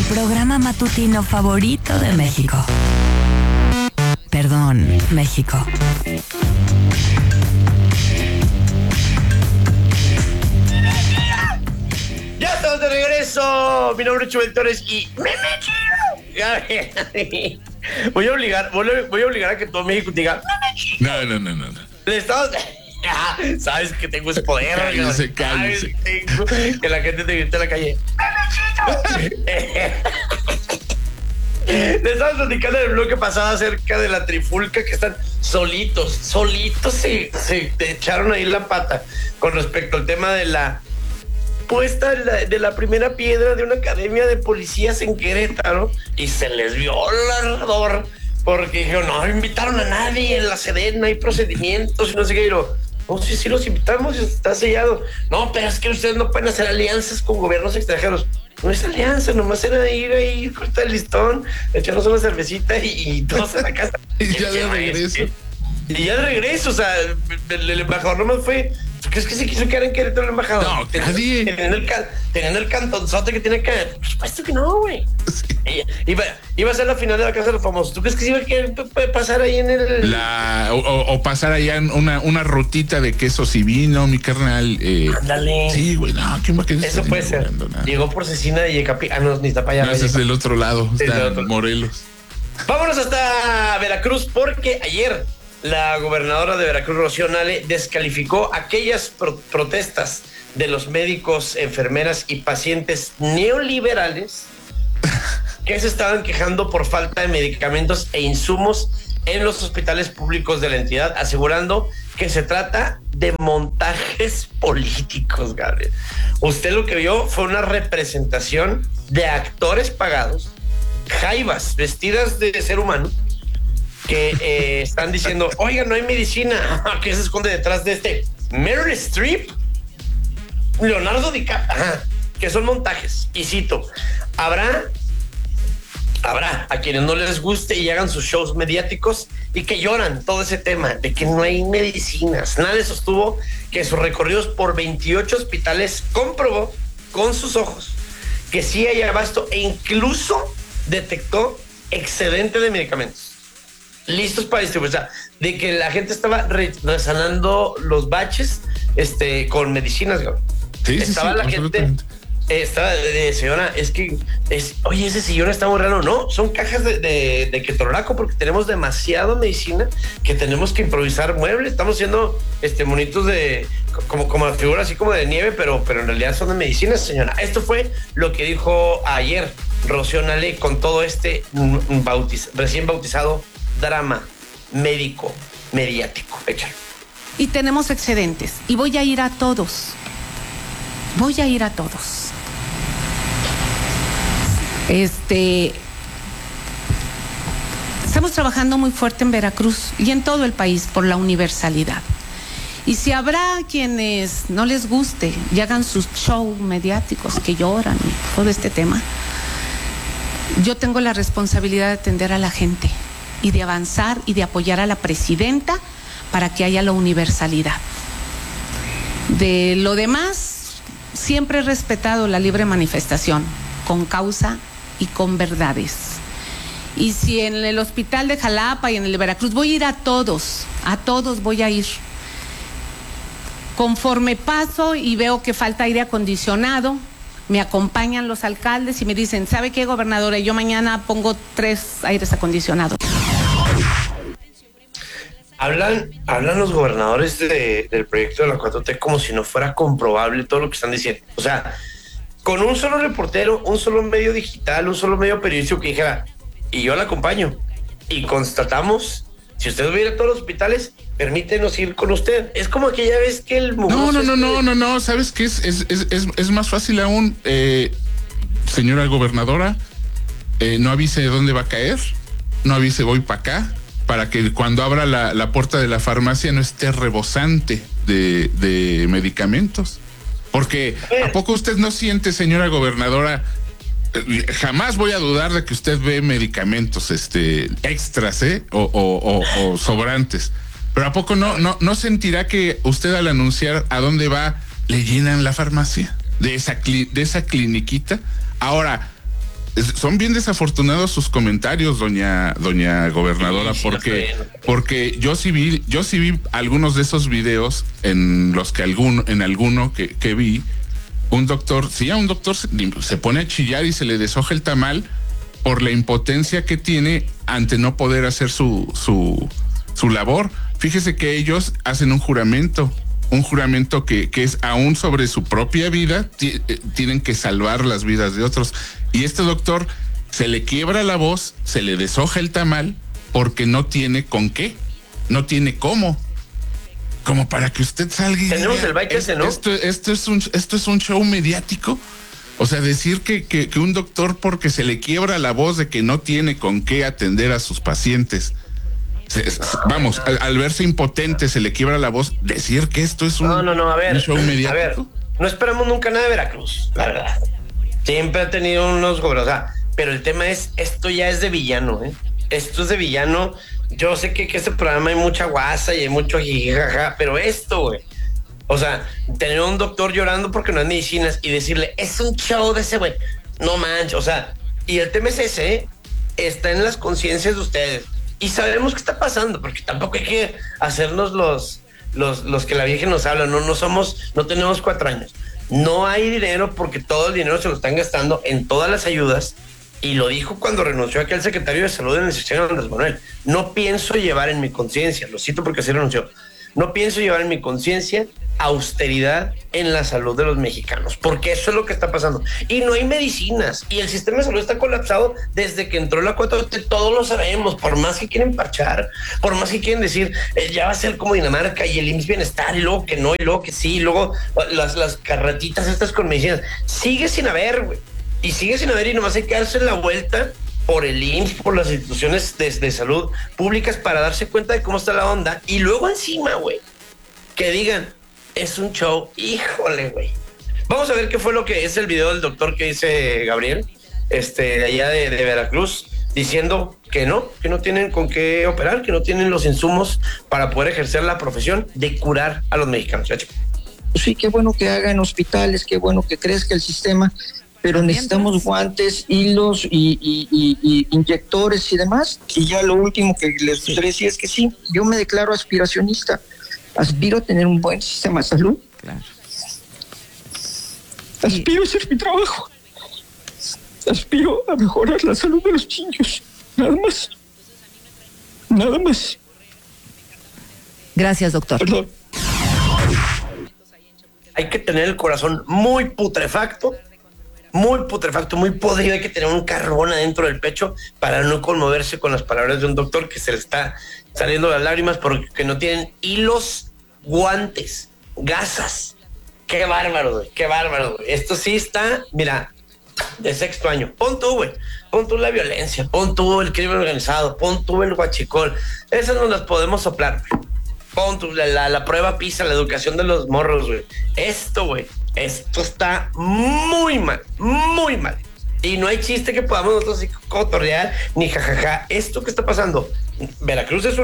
programa matutino favorito de México. Perdón, México. Ya estamos de regreso. Mi nombre es Chubel Torres y voy a obligar a que todo México diga No. Le estamos... Sabes que tengo ese poder. Cállese. Que la gente te grite en la calle. Le estamos platicando en el bloque pasado acerca de la trifulca, que están solitos se echaron ahí la pata con respecto al tema de la puesta de la primera piedra de una academia de policías en Querétaro, y se les vio el ardor porque dijeron, no invitaron a nadie, en la Sedena hay procedimientos y no sé qué. Y no, sí los invitamos, está sellado. No, pero es que ustedes no pueden hacer alianzas con gobiernos extranjeros. No es alianza, nomás era ir ahí, cortar el listón, echarnos una cervecita y todos a la casa. Y ya de regreso. O sea, el embajador nomás fue... ¿Tú crees que se quiso quedar en Querétaro el embajador? No, nadie. Teniendo el cantonzote que tiene que... Por supuesto que no, güey. Iba a ser la final de la Casa de los Famosos. ¿Tú crees que se iba a querer pasar ahí en el... O pasar allá en una rutita de quesos y vino, mi carnal? Ándale. Sí, güey, no, ¿quién va a querer? Eso puede ser. Llegó por Cecina y Yecapi. No, ni está para allá. No, ese es del otro lado, está otro. Morelos. Vámonos hasta Veracruz, porque ayer la gobernadora de Veracruz, Rocío Nale, descalificó aquellas protestas de los médicos, enfermeras y pacientes neoliberales que se estaban quejando por falta de medicamentos e insumos en los hospitales públicos de la entidad, asegurando que se trata de montajes políticos, Gabriel. Usted lo que vio fue una representación de actores pagados, jaivas vestidas de ser humano, que están diciendo, oiga, no hay medicina. ¿Qué se esconde detrás de este? Meryl Streep, Leonardo DiCaprio, que son montajes. Y cito, habrá a quienes no les guste y hagan sus shows mediáticos y que lloran todo ese tema de que no hay medicinas. Nadie sostuvo que sus recorridos por 28 hospitales comprobó con sus ojos que sí hay abasto e incluso detectó excedente de medicamentos listos para distribuir. O sea, de que la gente estaba resanando los baches con medicinas, güey. Sí, estaba la gente, estaba señora, oye, ese sillón está muy raro. No, son cajas de ketorolaco, porque tenemos demasiada medicina que tenemos que improvisar muebles. Estamos haciendo monitos de como figuras así como de nieve, pero en realidad son de medicina, señora. Esto fue lo que dijo ayer Rocío Nale con todo recién bautizado drama médico mediático. Échalo. Y tenemos excedentes y voy a ir a todos. Estamos trabajando muy fuerte en Veracruz y en todo el país por la universalidad. Y si habrá quienes no les guste y hagan sus shows mediáticos que lloran y todo este tema, yo tengo la responsabilidad de atender a la gente y de avanzar y de apoyar a la presidenta para que haya la universalidad. De lo demás, siempre he respetado la libre manifestación, con causa y con verdades. Y si en el hospital de Jalapa y en el de Veracruz, voy a ir a todos voy a ir. Conforme paso y veo que falta aire acondicionado, me acompañan los alcaldes y me dicen, ¿sabe qué, gobernadora? Yo mañana pongo 3 aires acondicionados. Hablan los gobernadores del proyecto de la 4T como si no fuera comprobable todo lo que están diciendo. O sea, con un solo reportero, un solo medio digital, un solo medio periodístico que dijera, y yo la acompaño, y constatamos, si usted va a ir a todos los hospitales, permítenos ir con usted. Es como aquella vez que el mugroso... No, ¿sabes qué? Es más fácil aún, señora gobernadora, no avise de dónde va a caer, no avise voy para acá, para que cuando abra la puerta de la farmacia no esté rebosante de medicamentos. Porque ¿a poco usted no siente, señora gobernadora? Jamás voy a dudar de que usted ve medicamentos extras, o sobrantes. Pero ¿a poco no sentirá que usted, al anunciar a dónde va, le llenan la farmacia de esa cliniquita? Ahora, son bien desafortunados sus comentarios, doña gobernadora, porque yo sí vi algunos de esos videos en los que alguno que vi, un doctor se pone a chillar y se le deshoja el tamal por la impotencia que tiene ante no poder hacer su labor. Fíjese que ellos hacen un juramento que es aún sobre su propia vida, tienen que salvar las vidas de otros. Y este doctor se le quiebra la voz, se le deshoja el tamal porque no tiene con qué, no tiene cómo. Como para que usted salga y tenemos diga, el bike ese, ¿no? Esto es un show mediático. O sea, decir que un doctor, porque se le quiebra la voz de que no tiene con qué atender a sus pacientes, al verse impotente se le quiebra la voz, decir que esto es un show mediático. A ver, no esperamos nunca nada de Veracruz, la verdad. Siempre ha tenido unos gobernadores, pero el tema es, esto ya es de villano, ¿eh? Esto es de villano. Yo sé que este programa hay mucha guasa y hay mucho jijijaja, pero esto, güey. O sea, tener un doctor llorando porque no hay medicinas y decirle, es un show de ese güey. No manches, o sea, y el tema es ese, ¿eh? Está en las conciencias de ustedes. Y sabemos qué está pasando, porque tampoco hay que hacernos los que la Virgen nos habla. No tenemos 4 años. No hay dinero porque todo el dinero se lo están gastando en todas las ayudas. Y lo dijo cuando renunció aquel secretario de salud en el sexenio Andrés Manuel. No pienso llevar en mi conciencia, lo cito porque así renunció, no pienso llevar en mi conciencia austeridad en la salud de los mexicanos, porque eso es lo que está pasando. Y no hay medicinas, y el sistema de salud está colapsado desde que entró la 4T, todos lo sabemos, por más que quieren parchar, por más que quieren decir, ya va a ser como Dinamarca y el IMSS Bienestar, y luego que no, y luego que sí, y luego las carretitas estas con medicinas, sigue sin haber, güey, y sigue sin haber, y nomás hay que darse la vuelta por el IMSS, por las instituciones de salud públicas para darse cuenta de cómo está la onda, y luego encima, güey, que digan, es un show, híjole, güey. Vamos a ver qué fue lo que es el video del doctor que dice Gabriel, de allá de Veracruz, diciendo que no tienen con qué operar, que no tienen los insumos para poder ejercer la profesión de curar a los mexicanos. Sí, qué bueno que hagan hospitales, qué bueno que crezca el sistema, pero necesitamos guantes, hilos y inyectores y demás. Y ya lo último que les gustaría decir es que sí, yo me declaro aspiracionista. Aspiro a tener un buen sistema de salud. Claro. Aspiro a hacer mi trabajo. Aspiro a mejorar la salud de los niños. Nada más. Nada más. Gracias, doctor. Perdón. Hay que tener el corazón muy putrefacto, muy podrido. Hay que tener un carbón adentro del pecho para no conmoverse con las palabras de un doctor que se le está saliendo las lágrimas porque no tienen hilos, guantes, gasas. Qué bárbaro, güey, qué bárbaro, güey. Esto sí está, mira, de 6º año. Pon tú, güey, pon tú la violencia, pon tú el crimen organizado, pon tú el huachicol. Esas no las podemos soplar, güey. Pon tú la prueba PISA, la educación de los morros, güey. Esto está muy mal, muy mal. Y no hay chiste que podamos nosotros así cotorrear ni jajaja. Esto que está pasando, Veracruz es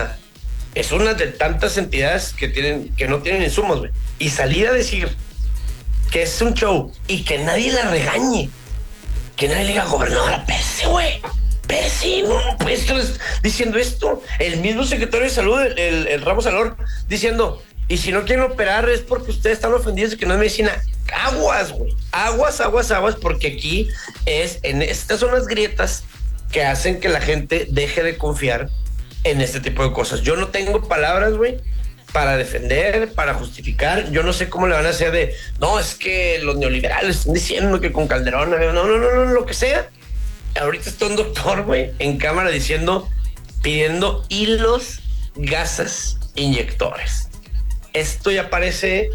una de tantas entidades que no tienen insumos, güey. Y salir a decir que es un show y que nadie la regañe, que nadie le diga, gobernadora, pese, güey. Pese, no, pues diciendo esto. El mismo secretario de salud, el Ramos Alor, diciendo, y si no quieren operar es porque ustedes están ofendidos de que no es medicina. Aguas, güey. Aguas, porque aquí estas son las grietas que hacen que la gente deje de confiar en este tipo de cosas. Yo no tengo palabras, güey, para defender, para justificar. Yo no sé cómo le van a hacer no, es que los neoliberales están diciendo que con Calderón, no, lo que sea. Ahorita está un doctor, güey, en cámara pidiendo hilos, gasas, inyectores. Esto ya parece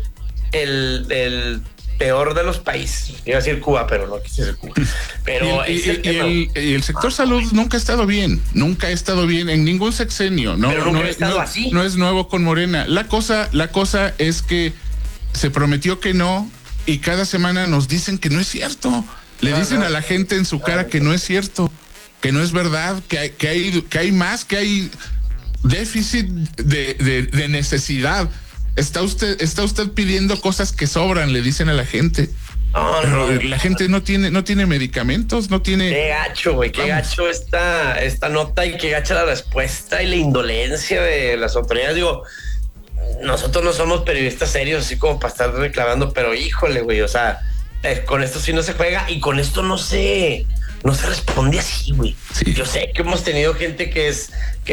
el peor de los países. Iba a decir Cuba, pero no quise decir Cuba. Pero y el sector salud nunca ha estado bien en ningún sexenio. No, pero nunca ha estado así. No es nuevo con Morena. La cosa es que se prometió que no y cada semana nos dicen que no es cierto. Le dicen a la gente en su cara que no es cierto, que no es verdad, que hay más, que hay déficit de necesidad. Está usted pidiendo cosas que sobran, le dicen a la gente. Pero la gente no tiene medicamentos, no tiene. Qué gacho, güey, qué gacho esta nota y qué gacha la respuesta y la indolencia de las autoridades. Digo, nosotros no somos periodistas serios, así como para estar reclamando, pero híjole, güey, o sea, con esto sí no se juega y con esto no se responde así, güey. Sí. Yo sé que hemos tenido gente que es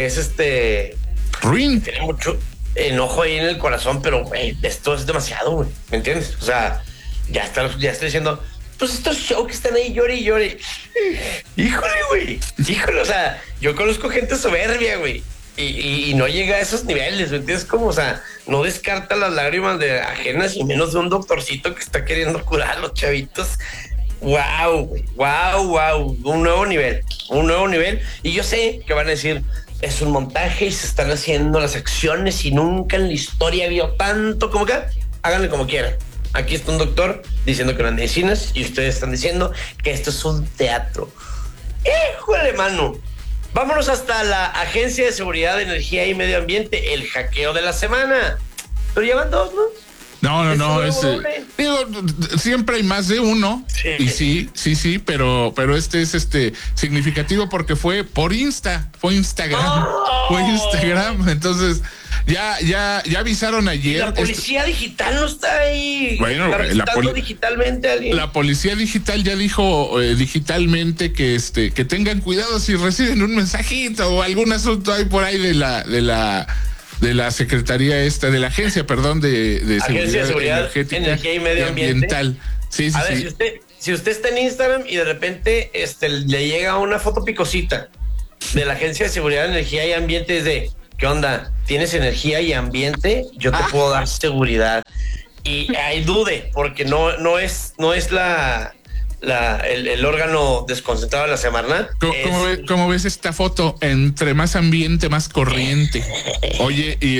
ruin. Tiene mucho enojo ahí en el corazón, pero güey, esto es demasiado, güey, ¿me entiendes? O sea, ya está diciendo, pues estos shows que están ahí llore y llore. Híjole, güey, o sea, yo conozco gente soberbia, güey. Y no llega a esos niveles, ¿me entiendes? Como, o sea, no descarta las lágrimas de ajenas y menos de un doctorcito que está queriendo curar a los chavitos. Wow, güey, wow, un nuevo nivel. Y yo sé que van a decir, es un montaje y se están haciendo las acciones y nunca en la historia vio tanto como que háganle como quieran. Aquí está un doctor diciendo que no hay medicinas y ustedes están diciendo que esto es un teatro. ¡Híjole, mano! Vámonos hasta la Agencia de Seguridad de Energía y Medio Ambiente, el hackeo de la semana. Pero llevan dos, ¿no? No, digo, siempre hay más de uno. Sí. Y sí, pero este es significativo porque fue Instagram. Entonces, ya avisaron ayer. La policía digital no está ahí. Bueno, digitalmente a alguien. La policía digital ya dijo digitalmente que tengan cuidado si reciben un mensajito o algún asunto ahí por ahí de la Secretaría de la Agencia, de Seguridad Energética, Energía y Medio Ambiental. Sí. A ver, si usted está en Instagram y de repente le llega una foto picosita de la Agencia de Seguridad Energía y Ambiente, es de, ¿qué onda? ¿Tienes energía y ambiente? Yo te puedo dar seguridad. Y ahí dude, porque no es el órgano desconcentrado de la Semarnat. ¿Cómo ves esta foto? Entre más ambiente, más corriente. Oye, y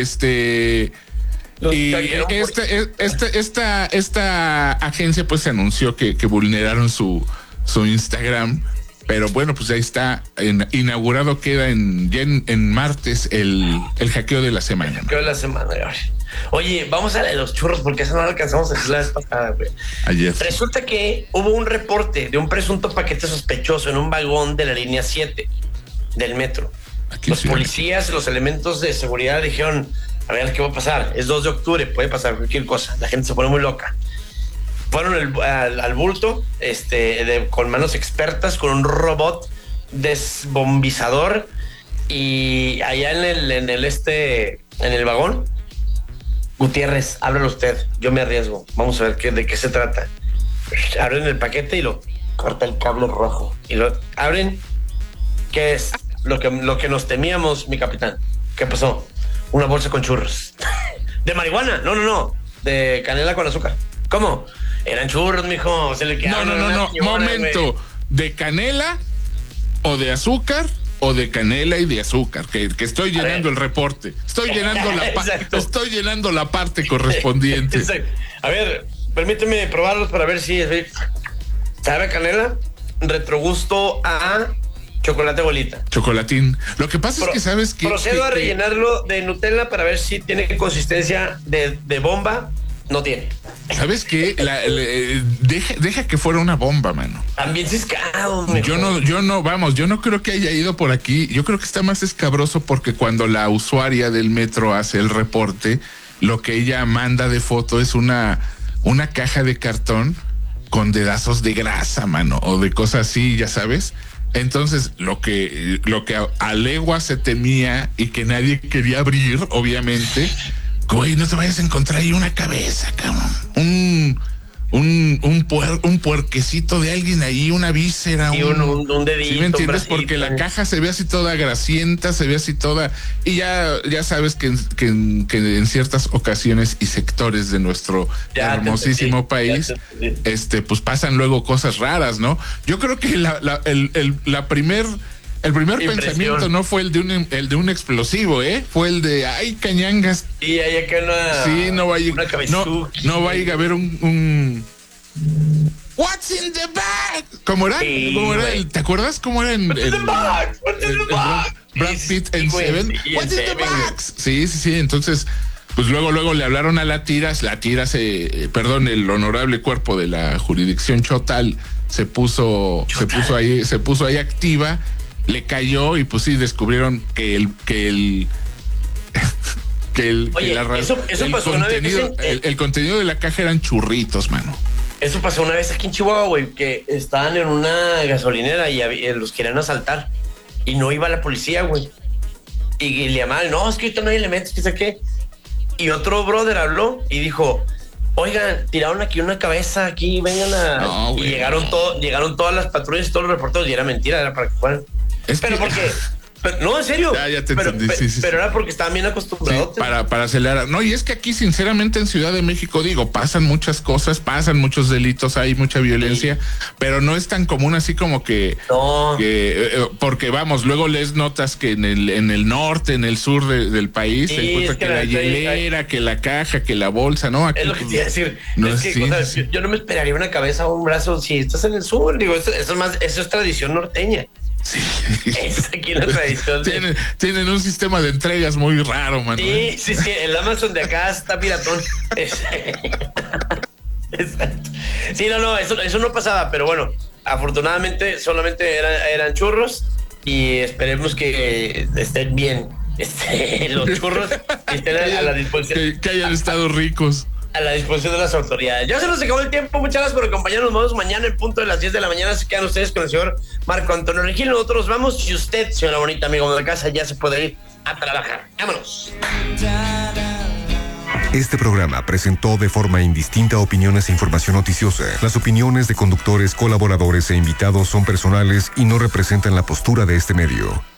esta agencia pues se anunció que vulneraron su Instagram, pero bueno, pues ahí está inaugurado, queda en martes el hackeo de la semana. Hackeo de la semana. Oye, vamos a la de los churros porque eso no lo alcanzamos a decir la vez pasada, güey. Ayer. Resulta que hubo un reporte de un presunto paquete sospechoso en un vagón de la línea 7 del metro. Los policías, los elementos de seguridad dijeron, a ver, ¿qué va a pasar? Es 2 de octubre, puede pasar cualquier cosa. La gente se pone muy loca. Fueron al bulto, con manos expertas, con un robot desbombizador, y allá en el vagón, Gutiérrez, ábrelo usted, yo me arriesgo, vamos a ver de qué se trata. Abren el paquete y lo corta el cable rojo y lo abren. ¿Qué es? Lo que nos temíamos, mi capitán. ¿Qué pasó? Una bolsa con churros. ¿De marihuana? No, de canela con azúcar. ¿Cómo? Eran churros, mijo. Se le quedaron. No. Momento. Wey. ¿De canela o de azúcar? O de canela y de azúcar, que estoy llenando el reporte. Estoy llenando la parte correspondiente. Exacto. A ver, permíteme probarlos para ver si sabe a canela, retrogusto a chocolate bolita. Chocolatín. Lo que pasa es que sabes que procedo a rellenarlo de Nutella para ver si tiene consistencia de bomba. No tiene. ¿Sabes qué? Deja que fuera una bomba, mano. También ciscado. Yo no creo que haya ido por aquí. Yo creo que está más escabroso porque cuando la usuaria del metro hace el reporte, lo que ella manda de foto es una caja de cartón con dedazos de grasa, mano, o de cosas así, ya sabes. Entonces, lo que a legua se temía y que nadie quería abrir, obviamente. Güey, no te vayas a encontrar ahí una cabeza, cabrón. Un puerquecito de alguien ahí, una víscera. Y un dedito. ¿Sí me entiendes? Porque la caja se ve así toda grasienta, se ve así toda. Y ya sabes que en ciertas ocasiones y sectores de nuestro hermosísimo país, pues pasan luego cosas raras, ¿no? Yo creo que el primer pensamiento no fue el de un explosivo, fue el de ay, cañangas. Y hay acá no va a ir a haber un What's in the bag? ¿Cómo era? ¿Te acuerdas cómo era What's in the bag? Brad Pitt en Seven? What's in the bag? Sí. Entonces, pues luego le hablaron a la tira el honorable cuerpo de la jurisdicción Chotal se puso ahí activa, le cayó y pues sí descubrieron que el contenido de la caja eran churritos, mano. Eso pasó una vez aquí en Chihuahua, güey, que estaban en una gasolinera y los querían asaltar y no iba la policía, güey. Y le llamaban, no, es que ahorita no hay elementos, qué sé qué. Y otro brother habló y dijo, oigan, tiraron aquí una cabeza, aquí, vengan a... No, y llegaron todas las patrullas, todos los reporteros, y era mentira, era para que fueran. Pero porque... no, en serio. Ya te entendí. Pero era porque estaban bien acostumbrados. Sí, para acelerar. No, y es que aquí, sinceramente, en Ciudad de México, pasan muchas cosas, pasan muchos delitos, hay mucha violencia, pero no es tan común así como que... No. Porque, vamos, luego les notas que en el norte, en el sur del país, se encuentra que la hielera, que la caja, que la bolsa, ¿no? Aquí, es lo que te iba a decir. Yo no me esperaría una cabeza o un brazo si estás en el sur. Digo, eso es tradición norteña. Sí. Es aquí la tradición. Tienen un sistema de entregas muy raro, man. Sí, el Amazon de acá está piratón. Exacto. Sí, no, eso no pasaba, pero bueno, afortunadamente solamente eran churros y esperemos que estén bien. Los churros estén a la disposición. Que hayan estado ricos. A la disposición de las autoridades. Ya se nos acabó el tiempo. Muchas gracias por acompañarnos. Nos vemos mañana en punto de las 10 de la mañana. Se quedan ustedes con el señor Marco Antonio Regil. Nosotros vamos y usted, señora bonita amigo de la casa, ya se puede ir a trabajar. Vámonos. Este programa presentó de forma indistinta opiniones e información noticiosa. Las opiniones de conductores, colaboradores e invitados son personales y no representan la postura de este medio.